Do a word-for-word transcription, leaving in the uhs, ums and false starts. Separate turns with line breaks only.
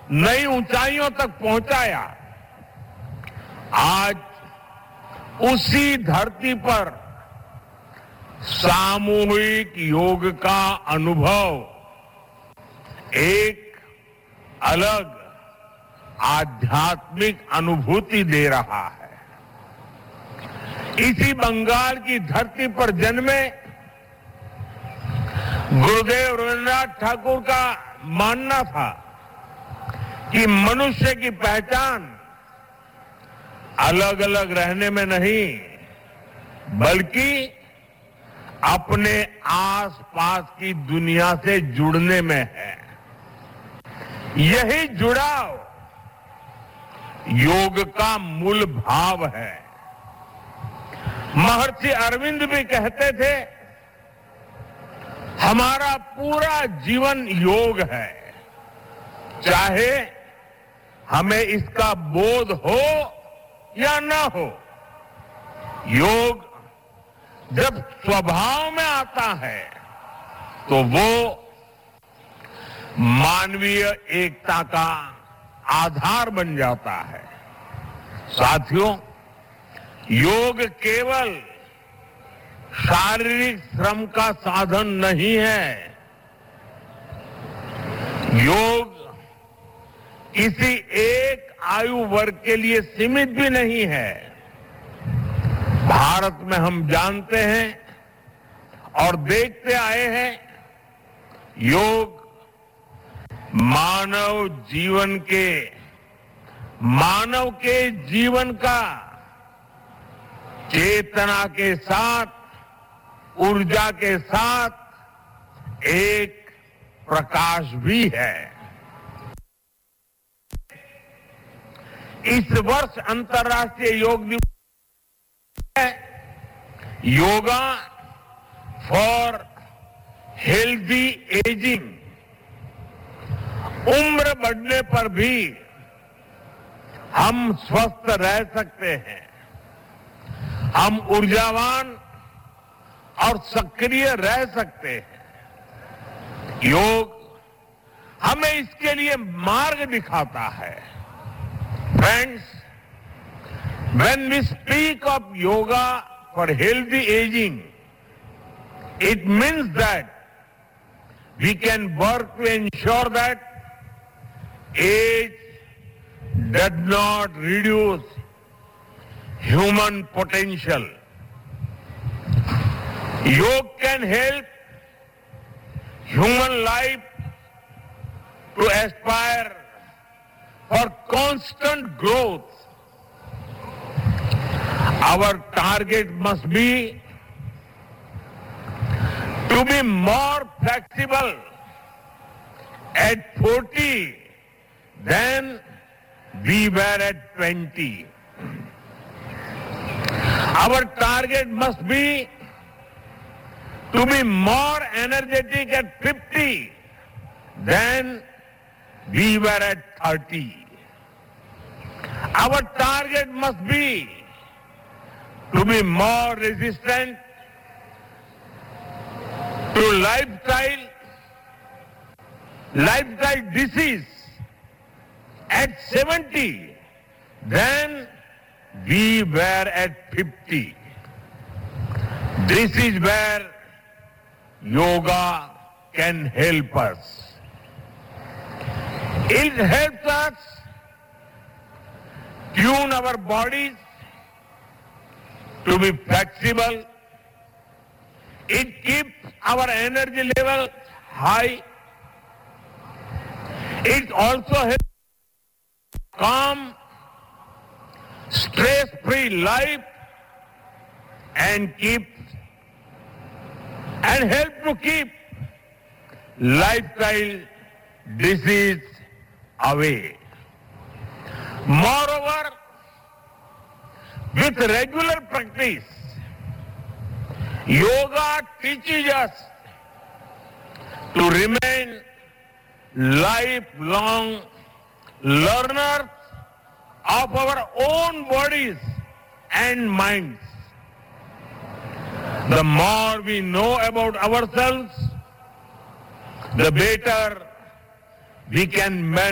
नई ऊंचाइयों तक पहुंचाया। आज उसी धरती पर सामूहिक योग का अनुभव एक अलग आध्यात्मिक अनुभूति दे रहा है। इसी बंगाल की धरती पर जन्मे गुरुदेव रवींद्रनाथ ठाकुर का मानना था कि मनुष्य की पहचान अलग अलग रहने में नहीं, बल्कि अपने आसपास की दुनिया से जुड़ने में है। यही जुड़ाव योग का मूल भाव है। महर्षि अरविंद भी कहते थे, हमारा पूरा जीवन योग है, चाहे हमें इसका बोध हो या न हो। योग जब स्वभाव में आता है तो वो मानवीय एकता का आधार बन जाता है। साथियों, योग केवल शारीरिक श्रम का साधन नहीं है। योग किसी एक आयु वर्ग के लिए सीमित भी नहीं है। भारत में हम जानते हैं और देखते आए हैं, योग मानव जीवन के मानव के जीवन का चेतना के साथ, ऊर्जा के साथ एक प्रकाश भी है। इस वर्ष अंतर्राष्ट्रीय योग दिवस है, योगा फॉर हेल्दी एजिंग। उम्र बढ़ने पर भी हम स्वस्थ रह सकते हैं, हम ऊर्जावान और सक्रिय रह सकते हैं। योग हमें इसके लिए मार्ग दिखाता है। Friends, when we speak of yoga for healthy aging, it means that we can work to ensure that age does not reduce human potential. Yoga can help human life to aspire for constant growth. Our target must be to be more flexible at forty than we were at twenty. Our target must be to be more energetic at fifty than we were at thirty. Our target must be to be more resistant to lifestyle, lifestyle disease at seventy than we were at fifty. This is where yoga can help us. It helps us tune our bodies to be flexible. It keeps our energy level high. It also helps calm, stress-free life and keep and help to keep lifestyle disease away. Moreover, with regular practice, yoga teaches us to remain lifelong learners of our own bodies and minds. The more we know about ourselves, the better we can manage